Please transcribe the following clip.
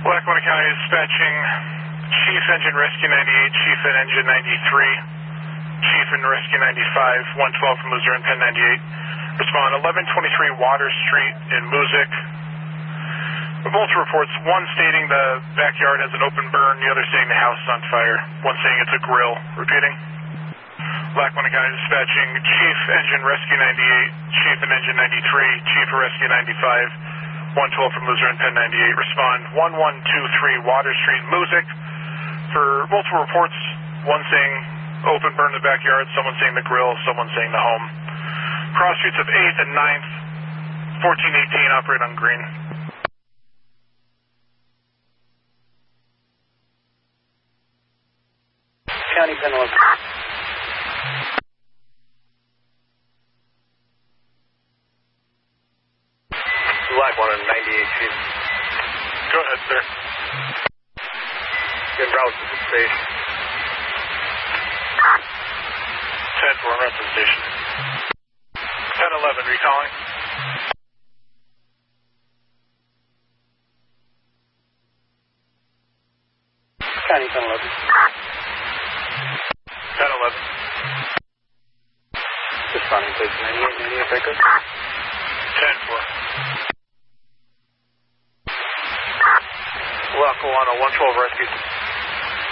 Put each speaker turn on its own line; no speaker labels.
Lackawanna County dispatching Chief Engine Rescue 98, Chief and Engine 93, Chief and Rescue 95, 112 from Luzerne, Penn 98. Respond 1123 Water Street in Moosic. Multiple reports, one stating the backyard has an open burn, the other saying the house is on fire, one saying it's a grill. Repeating. Lackawanna County dispatching Chief Engine Rescue 98, Chief and Engine 93, Chief of Rescue 95, 112 from Luzerne, Penn 98. Respond 1123 Water Street, Moosic. For multiple reports, one saying open burn in the backyard, someone saying the grill, someone saying the home. Cross streets of 8th and 9th, 1418, operate on green.
County Penn 11.
Lackawanna 98, Chief.
Go ahead, sir.
En route to the station.
10 for route to the station. 1011, recalling.
County Penn 11.
1011.
Responding, please. 98, Baker.
10-4.
Lackawanna 112 rescue.